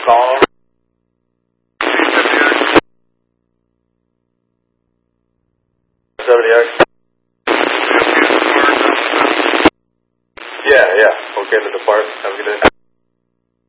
call. Yeah. Okay to depart. Have a good day.